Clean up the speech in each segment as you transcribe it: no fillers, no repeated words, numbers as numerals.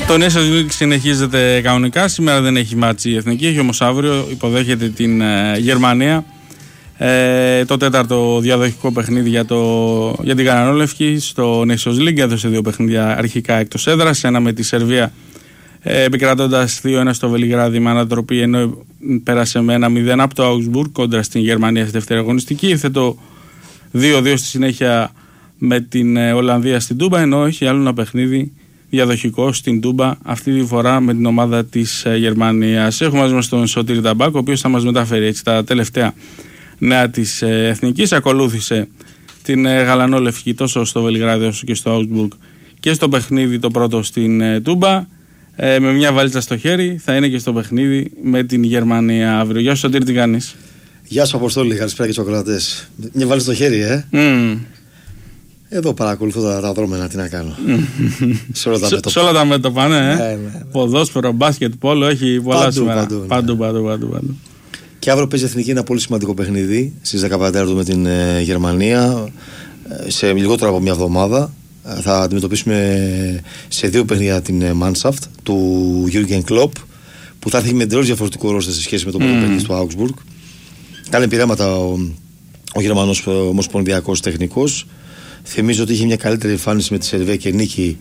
Το Nations League συνεχίζεται κανονικά. Σήμερα δεν έχει μάτς η Εθνική, έχει όμως αύριο. Υποδέχεται την Γερμανία. Το τέταρτο διαδοχικό παιχνίδι για την Κανανόλευκη στο Nations League. Έδωσε 2 παιχνίδια αρχικά εκτός έδρας. Ένα με τη Σερβία επικρατώντας 2-1 στο Βελιγράδι με ανατροπή, ενώ πέρασε με 1-0 από το Augsburg κόντρα στην Γερμανία στη δεύτερη αγωνιστική. Ήρθε το 2-2 στη συνέχεια με την Ολλανδία στην Τούμπα, ενώ έχει άλλο ένα παιχνίδι διαδοχικό στην Τούμπα, αυτή τη φορά με την ομάδα της Γερμανίας. Έχουμε μαζί μας τον Σωτήρη Ταμπάκο, ο οποίος θα μας μεταφέρει έτσι τα τελευταία νέα της Εθνικής. Ακολούθησε την Γαλανόλευκη τόσο στο Βελιγράδι όσο και στο Augsburg και στο παιχνίδι το πρώτο στην Τούμπα. Με μια βαλίτσα στο χέρι θα είναι και στο παιχνίδι με την Γερμανία αύριο. Γεια σου Σωτήρη, τι κάνεις? Γεια σου Αποστόλη, καλησπέρα και στους ακροατές. Μια βαλίτσα στο χέρι, Εδώ παρακολουθώ τα δρόμενα, τι να κάνω. Σε όλα τα μέτωπα, ναι. Ποδόσφαιρο, μπάσκετ, πόλο, έχει πολλά σήμερα. Παντού. Και αύριο παίζει η Εθνική ένα πολύ σημαντικό παιχνίδι στις 15 με την Γερμανία. Σε λιγότερο από μια εβδομάδα θα αντιμετωπίσουμε σε 2 παιχνίδια την Mannschaft του Jürgen Klopp, που θα έχει με εντελώς διαφορετικό ρόστερ σε σχέση με το πρώτο παιχνίδι του Augsburg. Κάνει πειράματα ο Γερμανός ομοσπονδιακός τεχνικός. Θυμίζω ότι είχε μια καλύτερη εμφάνιση με τη Σερβία και νίκη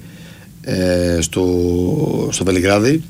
στο Βελιγράδι.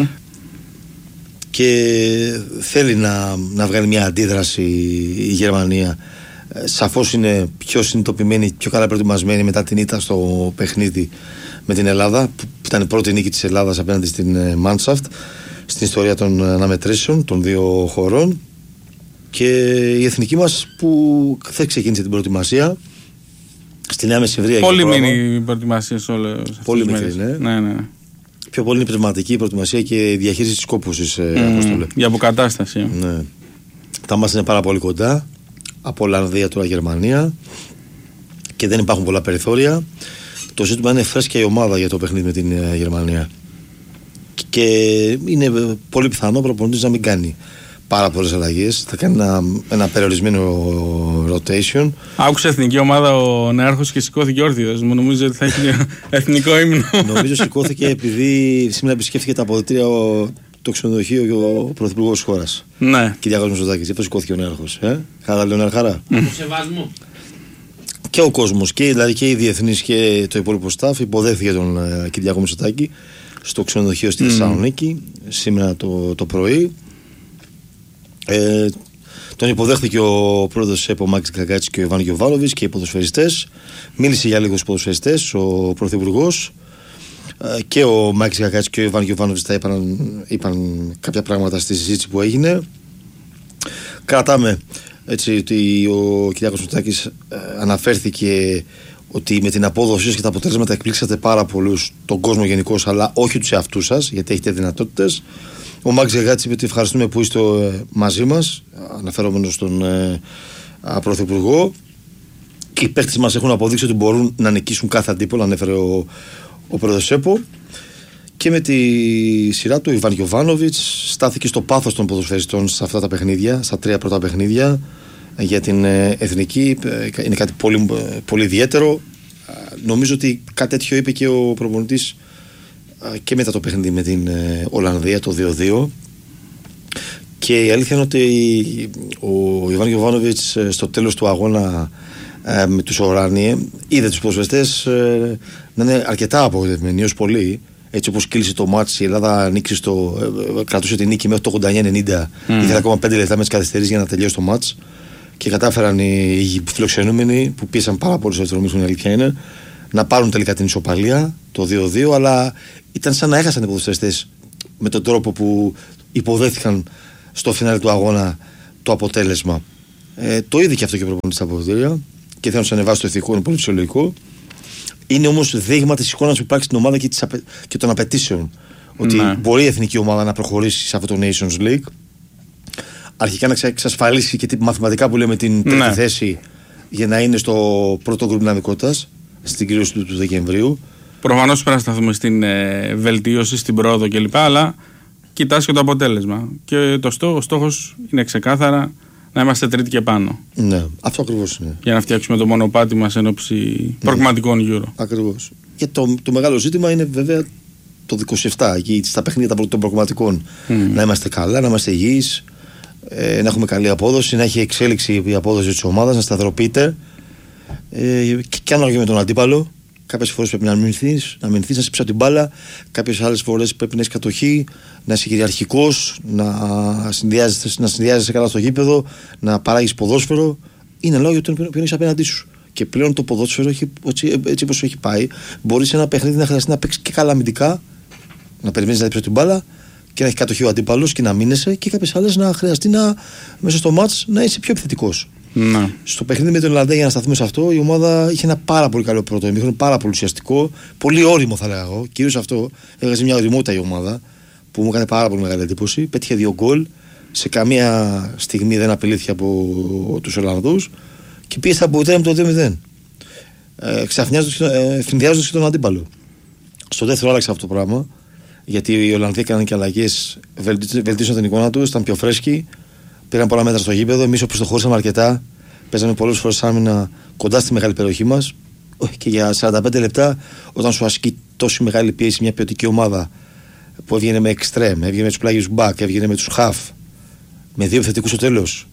Και θέλει να βγάλει μια αντίδραση η Γερμανία. Σαφώς είναι πιο συνειδητοποιημένη, πιο καλά προετοιμασμένη μετά την ήττα στο παιχνίδι με την Ελλάδα, που ήταν η πρώτη νίκη της Ελλάδας απέναντι στην Mannschaft στην ιστορία των αναμετρήσεων των 2 χωρών. Και η εθνική μας που χθες ξεκίνησε την προετοιμασία στη Νέα Μεσσεβρία. Πολύ μήνυ η προετοιμασία σε όλες αυτές τις πολύ μικρή, ναι. Πιο πολύ είναι η πνευματική προετοιμασία και η διαχείριση της κόπωσης, για αποκατάσταση. Ναι. Τα μας είναι πάρα πολύ κοντά. Από Ολλανδία τώρα Γερμανία. Και δεν υπάρχουν πολλά περιθώρια. Το ζήτημα είναι φρέσκια η ομάδα για το παιχνίδι με την Γερμανία. Και είναι πολύ πιθανό ο προπονητής να μην κάνει πάρα πολλές αλλαγές. Θα κάνει ένα περιορισμένο rotation. Άκουσε εθνική ομάδα ο Νέαρχος και σηκώθηκε όρθιος. Μου νομίζω ότι θα έχει εθνικό ύμνο. Νομίζω σηκώθηκε επειδή σήμερα επισκέφθηκε τα αποδυτήρια το ξενοδοχείο και ο πρωθυπουργός της χώρας. Ναι. Κυριάκος Μητσοτάκης. Πώς σηκώθηκε ο Νέαρχος? Χαρά, Λεωνάρ, χαρά. Σεβασμό. Και ο κόσμος, δηλαδή και οι διεθνείς και το υπόλοιπο staff υποδέχθηκε τον Κυριάκο Μητσοτάκη στο ξενοδοχείο στη Θεσσαλονίκη σήμερα το πρωί. Τον υποδέχθηκε ο πρόεδρος της ΕΠΟ Μάκης Γκαγκάτση και ο Ιβάν Γιοβάνοβιτς και οι ποδοσφαιριστές. Μίλησε για λίγους ποδοσφαιριστές ο πρωθυπουργός, και ο Μάκης Γκαγκάτση και ο Ιβάν Γιοβάνοβιτς τα είπαν κάποια πράγματα στη συζήτηση που έγινε. Κρατάμε έτσι ότι ο Κυριάκος Μητσοτάκης αναφέρθηκε ότι με την απόδοση και τα αποτέλεσματα εκπλήξατε πάρα πολλούς, τον κόσμο γενικώς, αλλά όχι τους εαυτούς σας, γιατί έχετε δυνατότητες. Ο Μάκης Γκαγκάτση είπε ότι ευχαριστούμε που είστε μαζί μας, αναφερόμενος στον πρωθυπουργό. Και οι παίκτες μας έχουν αποδείξει ότι μπορούν να νικήσουν κάθε αντίπολο, ανέφερε ο πρόεδρος ΕΠΟ. Και με τη σειρά του, ο Ιβάν Γιοβάνοβιτς στάθηκε στο πάθος των ποδοσφαιριστών σε αυτά τα παιχνίδια, στα 3 πρώτα παιχνίδια για την εθνική. Είναι κάτι πολύ, πολύ ιδιαίτερο. Νομίζω ότι κάτι τέτοιο είπε και ο προπονητής και μετά το παιχνίδι με την Ολλανδία, το 2-2. Και η αλήθεια είναι ότι ο Ιβάν Γιοβάνοβιτς στο τέλος του αγώνα με τους Οράνιε είδε τους ποδοσφαιριστές να είναι αρκετά απογοητευμένοι, ως πολύ. Έτσι όπως κύλησε το μάτς, η Ελλάδα κρατούσε την νίκη μέχρι το 89-90. Ήθελε ακόμα 5 λεπτά με τις καθυστερήσεις για να τελειώσει το μάτς. Και κατάφεραν οι φιλοξενούμενοι, που πίεσαν πάρα πολλούς αστυνομικούς, η αλήθεια είναι, να πάρουν τελικά την ισοπαλία, το 2-2. Αλλά ήταν σαν να έχασαν οι ποδοσφαιριστές με τον τρόπο που υποδέχθηκαν στο φινάλε του αγώνα το αποτέλεσμα. Το είδε και αυτό και ο προπονητής στα αποδυτήρια και θέλω να σε ανεβάσει το ηθικό, είναι πολύ φυσιολογικό. Είναι όμως δείγμα της εικόνας που υπάρχει στην ομάδα και των απαιτήσεων. Ότι μπορεί η εθνική ομάδα να προχωρήσει σε αυτό το Nations League. Αρχικά να εξασφαλίσει και μαθηματικά που λέμε την τρίτη θέση για να είναι στο πρώτο γκρουπ δυναμικότητας στην κύρωση του Δεκεμβρίου. Προφανώς πρέπει να σταθούμε στην βελτίωση, στην πρόοδο κλπ. Αλλά κοιτάς και το αποτέλεσμα. Και ο στόχος είναι ξεκάθαρα να είμαστε τρίτη και πάνω. Ναι, αυτό ακριβώς είναι. Για να φτιάξουμε το μονοπάτι μας εν ώψη προγραμματικών Euro. Ακριβώς. Και το μεγάλο ζήτημα είναι βέβαια το 27, εκεί στα παιχνίδια των προγραμματικών. Να είμαστε καλά, να είμαστε υγιείς, να έχουμε καλή απόδοση, να έχει εξέλιξη η απόδοση της ομάδας, να σταθεροποιείται. Και ανάλογα με τον αντίπαλο. Κάποιες φορές πρέπει να μηνθείς, να είσαι πίσω από την μπάλα. Κάποιες άλλες φορές πρέπει να είσαι κατοχή, να είσαι κυριαρχικός, να συνδυάζεσαι καλά στο γήπεδο, να παράγεις ποδόσφαιρο. Είναι λόγιο του που είναι απέναντί σου. Και πλέον το ποδόσφαιρο, έτσι όπως έχει πάει, μπορεί σε ένα παιχνίδι να χρειαστεί να παίξει και καλά αμυντικά, να περιμένεις να πίσω την μπάλα και να έχει κατοχή ο αντίπαλος και να μείνεσαι, και κάποιες άλλες να χρειαστεί μέσα στο μάτς να είσαι πιο επιθετικός. Ναι. Στο παιχνίδι με τον Ιρλανδία, για να σταθούμε σε αυτό, η ομάδα είχε ένα πάρα πολύ καλό πρώτο ημίχρονο, πάρα πολύ ουσιαστικό, πολύ όριμο θα λέγα εγώ. Κυρίως αυτό, έβγαζε μια ωριμότητα η ομάδα που μου έκανε πάρα πολύ μεγάλη εντύπωση. Πέτυχε 2 γκολ, σε καμία στιγμή δεν απειλήθηκε από τους Ιρλανδούς και πήγε στα αποτέλεσμα με το 2-0. Φινδιάζοντας και τον αντίπαλο. Στο δεύτερο άλλαξε αυτό το πράγμα, γιατί οι Ολλανδοί έκαναν και αλλαγές, βελτίσαν την εικόνα τους, ήταν πιο φρέσκοι, πήραν πολλά μέτρα στο γήπεδο. Εμείς όπως το χωρίσαμε αρκετά, παίζαμε πολλές φορές άμυνα κοντά στη μεγάλη περιοχή μας, και για 45 λεπτά, όταν σου ασκεί τόση μεγάλη πίεση μια ποιοτική ομάδα που έβγαινε με εξτρέμ, έβγαινε με τους πλάγιους μπακ, έβγαινε με τους χαφ, με 2 επιθετικούς στο τέλος,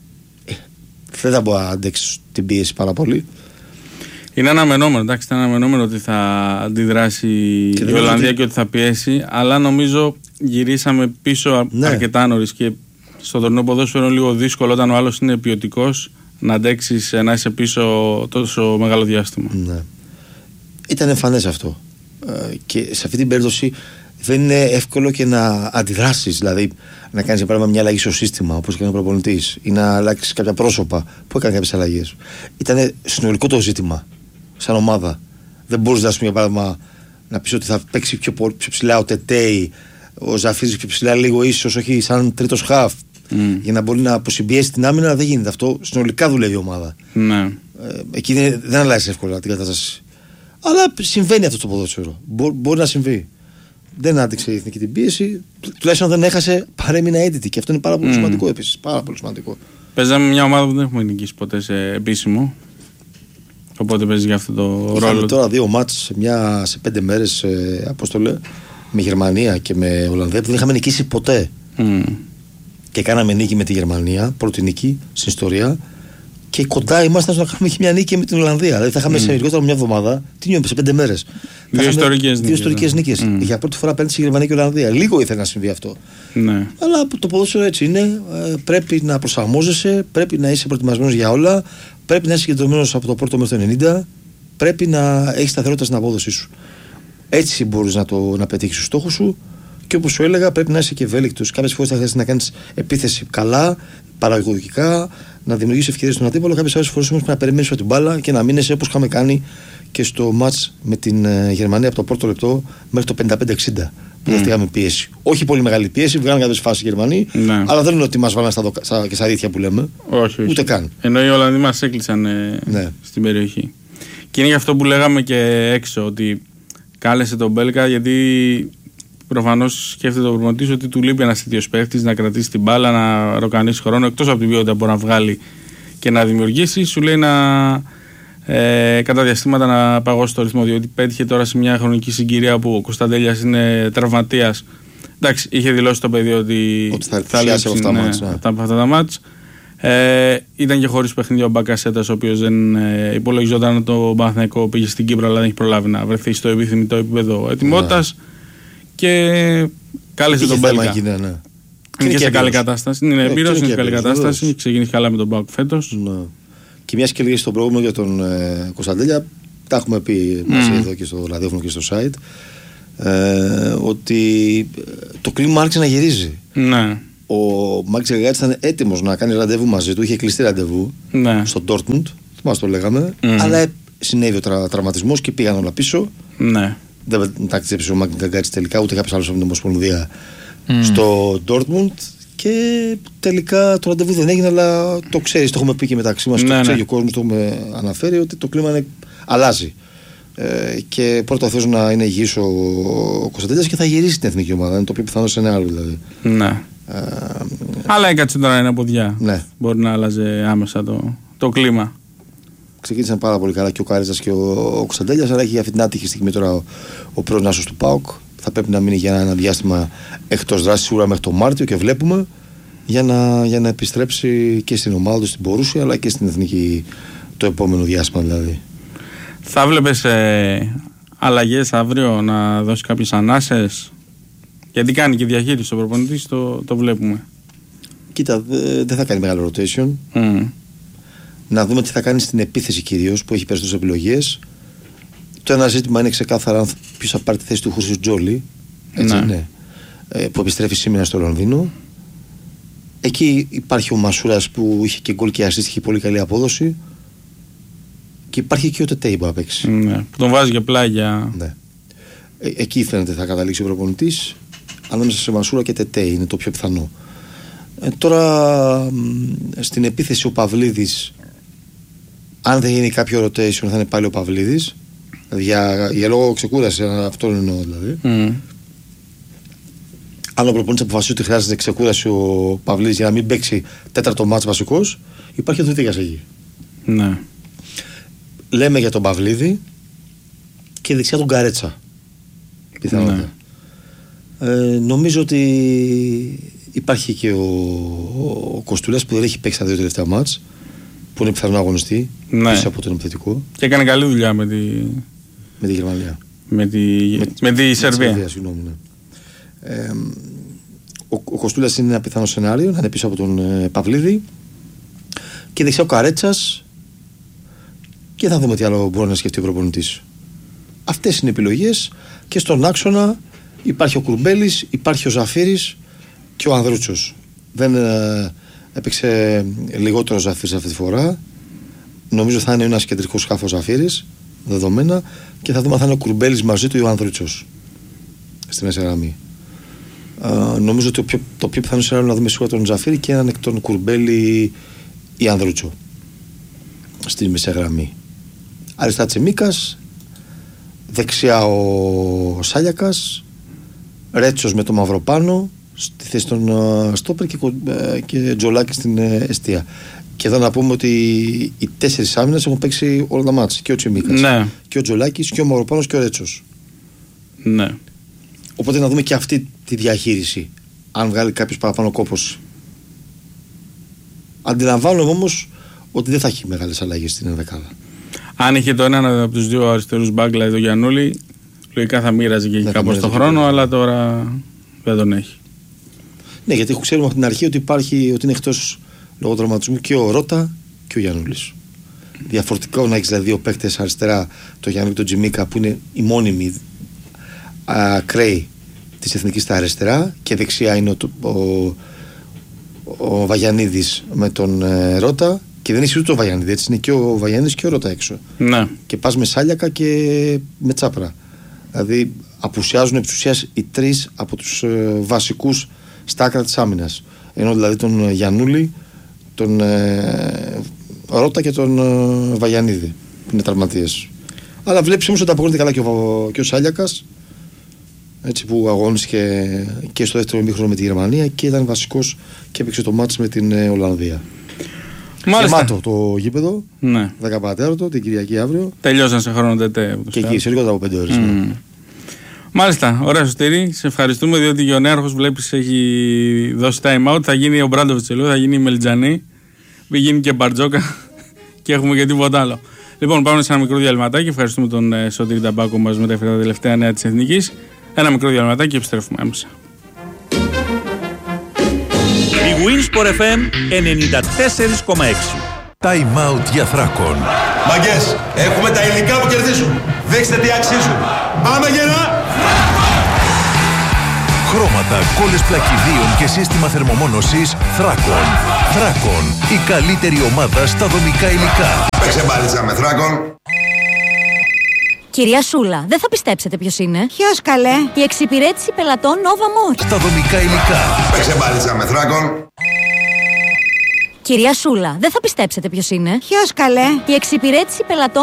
δεν θα μπορώ να αντέξει την πίεση πάρα πολύ. Είναι αναμενόμενο, εντάξει, είναι αναμενόμενο ότι θα αντιδράσει η Ολλανδία και ότι θα πιέσει, αλλά νομίζω γυρίσαμε πίσω αρκετά νωρίς και στο τωρινό ποδόσφαιρο είναι λίγο δύσκολο όταν ο άλλος είναι ποιοτικός να αντέξεις να είσαι πίσω τόσο μεγάλο διάστημα. Ναι. Ήταν εμφανές αυτό. Και σε αυτή την περίπτωση δεν είναι εύκολο και να αντιδράσεις, δηλαδή να κάνεις για παράδειγμα μια αλλαγή στο σύστημα όπως έκανε ο προπονητής ή να αλλάξεις κάποια πρόσωπα που έκανε κάποιες αλλαγές. Ήταν συνολικό το ζήτημα σαν ομάδα. Δεν μπορείς για παράδειγμα να πεις ότι θα παίξει πιο ψηλά ο Τετέι, ο Ζαφίρης πιο ψηλά λίγο ίσως, όχι σαν τρίτος χαφ, για να μπορεί να αποσυμπιέσει την άμυνα. Δεν γίνεται αυτό. Συνολικά δουλεύει η ομάδα. Ναι. Εκεί δεν αλλάζει εύκολα την κατάσταση. Αλλά συμβαίνει αυτό στο ποδόσφαιρο. Μπορεί να συμβεί. Δεν άντεξε η εθνική την πίεση, τουλάχιστον δεν έχασε, παρέμεινε έντιτη. Και αυτό είναι πάρα πολύ σημαντικό επίσης. Πάρα πολύ σημαντικό. Παίζαμε μια ομάδα που δεν έχουμε νικήσει ποτέ σε επίσημο. Οπότε παίζει για αυτό το ρόλο. Είχαμε τώρα 2 μάτς σε 5 μέρες, Απόστολε, με Γερμανία και με Ολλανδία που δεν είχαμε νικήσει ποτέ. Και κάναμε νίκη με τη Γερμανία, πρώτη νίκη στην ιστορία. Και κοντά ήμασταν να κάνουμε και μια νίκη με την Ολλανδία. Δηλαδή θα είχαμε σε λιγότερο μια εβδομάδα, τι νιώμη, σε 5 μέρες. 2 ιστορικές νίκες. Για πρώτη φορά απέναντι στη Γερμανία και Ολλανδία. Λίγο ήθελε να συμβεί αυτό. Ναι. Αλλά το ποδόσφαιρο έτσι είναι. Πρέπει να προσαρμόζεσαι, πρέπει να είσαι προετοιμασμένος για όλα, πρέπει να είσαι συγκεντρωμένος από το πρώτο μέχρι το 90, πρέπει να έχεις σταθερότητα στην απόδοσή σου. Έτσι μπορείς να πετύχεις τους στόχους σου. Και όπως σου έλεγα, πρέπει να είσαι και ευέλικτος. Κάποιες φορές θα χρειάζεται να κάνεις επίθεση καλά, παραγωγικά, να δημιουργήσεις ευκαιρίες στον αντίπαλο. Κάποιες άλλες φορές όμως πρέπει να περιμένεις την μπάλα και να μείνεις όπως είχαμε κάνει και στο μάτς με την Γερμανία από το πρώτο λεπτό μέχρι το 55-60. Που δεχτήκαμε πίεση. Όχι πολύ μεγάλη πίεση, βγάλαν κάποιες φάσεις οι Γερμανοί, αλλά δεν είναι ότι μας βάλαν και στα αλήθεια που λέμε. Όχι. Ούτε καν. Ενώ οι Ολλανδοί μας έκλεισαν στην περιοχή. Και είναι γι' αυτό που λέγαμε και έξω, ότι κάλεσε τον Μπέλκα, γιατί προφανώς σκέφτεται ο προπονητής ότι του λείπει ένας τέτοιος παίκτης να κρατήσει την μπάλα, να ροκανίσει χρόνο, εκτός από την ποιότητα που μπορεί να βγάλει και να δημιουργήσει. Σου λέει κατά διαστήματα να παγώσει το ρυθμό, διότι πέτυχε τώρα σε μια χρονική συγκυρία που ο Κωνσταντέλιας είναι τραυματίας. Εντάξει, είχε δηλώσει το παιδί ότι θα λείψει αυτά τα μάτς. Ήταν και χωρίς παιχνίδι ο Μπακασέτας, ο οποίος δεν υπολογιζόταν το Παναθηναϊκό, πήγε στην Κύπρο, αλλά δεν έχει προλάβει να βρεθεί στο επιθυμητό επίπεδο ετοιμότητας. Και κάλεσε τον Μπέλκα. Είναι και σε καλή κατάσταση. Είναι εμπειρός, είναι σε καλή κατάσταση. Ξεκίνησε καλά με τον Μπάουκ φέτος. Και μια και λίγη στον προηγούμενο για τον Κωνσταντέλια, τα έχουμε πει μαζί εδώ και στο ραδιόφωνο και στο site, ότι το κλίμα άρχισε να γυρίζει. Ναι. Ο Μάκης Γκαγκάτης ήταν έτοιμος να κάνει ραντεβού μαζί του, είχε κλειστεί ραντεβού στο Dortmund, θυμάσαι το λέγαμε, αλλά συνέβη ο τραυματισμός και πήγαν όλα πίσω. Ναι. Δεν τάκτισε ο Μάκης Γκαγκάτης τελικά, ούτε κάποιος άλλος από την Ομοσπονδία στο Dortmund. Και τελικά το ραντεβού δεν έγινε, αλλά το ξέρεις, το έχουμε πει και μεταξύ μας, το ξέρει ο κόσμος, το έχουμε αναφέρει, ότι το κλίμα αλλάζει. Και πρώτα ο Θεός να είναι υγιής ο Κωνσταντέλιας και θα γυρίσει την εθνική ομάδα. Είναι το πιο πιθανό σενάριο δηλαδή. Ναι. Αλλά έκατσε τώρα ένα ποδιά. Ναι. Μπορεί να άλλαζε άμεσα το κλίμα. Ξεκίνησαν πάρα πολύ καλά και ο Κάριτζας και ο Κωνσταντέλιας, αλλά έχει αυτή την άτυχη στιγμή τώρα ο πρώην άσος του ΠΑΟΚ. θα πρέπει να μείνει για ένα διάστημα εκτός δράσης, σίγουρα μέχρι το Μάρτιο, και βλέπουμε για να επιστρέψει και στην ομάδα του, στην Μπορούσια, αλλά και στην εθνική το επόμενο διάστημα δηλαδή. Θα βλέπεις αλλαγές αύριο, να δώσει κάποιες ανάσες? Γιατί κάνει και διαχείριση ο προπονητής, το βλέπουμε. Κοίτα, δεν θα κάνει μεγάλο rotation. Να δούμε τι θα κάνει στην επίθεση κυρίως, που έχει περισσότερες επιλογές. Το ένα ζήτημα είναι ξεκάθαρα ποιος θα πάρει τη θέση του Χρήστου Τζόλι, έτσι, ναι. Που επιστρέφει σήμερα στο Λονδίνο. Εκεί υπάρχει ο Μασούρας που είχε και γκολ και assist, είχε πολύ καλή απόδοση. Και υπάρχει και ο Τετέι που θα παίξει. Ναι, που τον βάζει και πλάγια. Ναι. Εκεί φαίνεται θα καταλήξει ο προπονητής. Ανάμεσα σε Μασούρα και Τετέι είναι το πιο πιθανό. Τώρα στην επίθεση ο Παυλίδης, αν δεν γίνει κάποιο rotation, θα είναι πάλι ο Παυλίδης. Για λόγω ξεκούραση, αυτό εννοώ δηλαδή. Αν ο προπονητής αποφασίσει ότι χρειάζεται ξεκούραση ο Παυλίδης για να μην παίξει τέταρτο μάτς βασικός, υπάρχει ο Δρυτίγας εκεί. Ναι. Λέμε για τον Παυλίδη και δεξιά τον Καρέτσα. Πιθανότητα. Νομίζω ότι υπάρχει και ο Κοστούλας που δεν έχει παίξει τα 2 τελευταία μάτς, που είναι πιθανό να αγωνιστεί, πίσω από τον επιθετικό. Και έκανε καλή δουλειά με τη Γερμανία. Με τη Σερβία. Συγγνώμη, ναι. Ο Κοστούλας είναι ένα πιθανό σενάριο να είναι πίσω από τον Παυλίδη, και δεξιά ο Καρέτσας, και θα δούμε τι άλλο μπορεί να σκεφτεί ο προπονητής. Αυτές είναι οι επιλογές, και στον άξονα υπάρχει ο Κουρμπέλης, υπάρχει ο Ζαφύρης και ο Ανδρούτσος. Δεν έπαιξε λιγότερο ο Ζαφύρης αυτή τη φορά. Νομίζω θα είναι ένας κεντρικός σκάφος Ζαφύρης, δεδομένα, και θα δούμε αν θα είναι ο Κουρμπέλης μαζί του ή ο Ανδρούτσος στη μέση γραμμή. Νομίζω ότι το πιο πιθανό είναι να δούμε σίγουρα τον Ζαφύρη και έναν εκ των Κουρμπέλη ή Ανδρούτσο στη μέση γραμμή. Αριστερά Τσιμίκας, δεξιά ο Σάλιακας, Ρέτσος με το Μαυροπάνο στη θέση των στόπερ, και Τζολάκη στην εστία. Και εδώ να πούμε ότι οι 4 άμυνες έχουν παίξει όλα τα μάτς. Και ο Τσιμίκας, ναι, και ο Τζολάκης, και ο Μαυροπάνος, και ο Ρέτσος. Ναι. Οπότε να δούμε και αυτή τη διαχείριση, αν βγάλει κάποιος παραπάνω κόπος. Αντιλαμβάνομαι όμως ότι δεν θα έχει μεγάλες αλλαγές στην ενδεκάδα. Αν είχε το έναν από τους δύο αριστερούς μπακ, δηλαδή το Γιαννούλη, λογικά θα μοίραζε και κάπως τον χρόνο, αλλά τώρα δεν τον έχει. Ναι, γιατί ξέρουμε από την αρχή ότι είναι εκτός λόγω τραυματισμού και ο Ρώτα και ο Γιαννούλης. Διαφορετικό να έχεις δηλαδή 2 παίκτες αριστερά, το Γιαννούλη και τον Τζιμίκα, που είναι οι μόνιμοι ακραίοι της εθνικής στα αριστερά, και δεξιά είναι ο Βαγιανίδης με τον Ρώτα. Και δεν είσαι ούτε ο Βαγιανίδη, έτσι είναι και ο Βαγιανίδης και ο Ρώτα έξω. Ναι. Και πας με Σάλιακα και με Τσάπρα. Δηλαδή απουσιάζουν επί της ουσίας οι 3 από τους βασικούς στα άκρα της άμυνας. Ενώ δηλαδή τον Γιαννούλη, τον Ρώτα και τον Βαγιανίδη, που είναι τραυματίες. Αλλά βλέπεις όμως ότι αποκρίνεται καλά και ο Σάλιακας, έτσι, που αγώνισε και στο δεύτερο ημίχρονο με τη Γερμανία και ήταν βασικός και έπαιξε το μάτς με την Ολλανδία. Γεμάτο το γήπεδο, ναι. 10 παρατέταρτο την Κυριακή αύριο. Τελειώσαν σε χρόνο τετέ. Και εκεί σε λιγότερο από 5 ώρες. Μάλιστα, ωραία Σωτήρη, σε ευχαριστούμε, διότι ο νέαρχος βλέπεις έχει δώσει time out. Θα γίνει ο Μπράντοβιτς, θα γίνει η Μελιτζανή, μην γίνει και Μπαρτζόκα και έχουμε και τίποτα άλλο. Λοιπόν, πάμε σε ένα μικρό διαλυματάκι. Ευχαριστούμε τον Σωτήρη Ταμπάκο που μας μετέφερε τα τελευταία νέα της Εθνικής. Ένα μικρό διαλυματάκι και επιστρέφουμε άμεσα. Η Winsport FM 94,6. Time out για Θράκον. Μαγκές, έχουμε τα υλικά που κερδίζουν. Δείξτε τι αξίζουν. Πάμε γερά! Χρώματα, κόλλες πλακιδίων και σύστημα θερμομόνωσης Θράκον. Θράκον, η καλύτερη ομάδα στα δομικά υλικά. Παίξε μπάλιτσα με Θράκον. Κυρία Σούλα, δεν θα πιστέψετε ποιος είναι. Ποιος καλέ? Η εξυπηρέτηση πελατών Nova More. Στα δομικά υλικά. Παίξε μπάλιτσα με Θράκον. Κυρία Σούλα, δεν θα πιστέψετε ποιος είναι. Ποιος καλέ? Η εξυπηρέτηση πελατών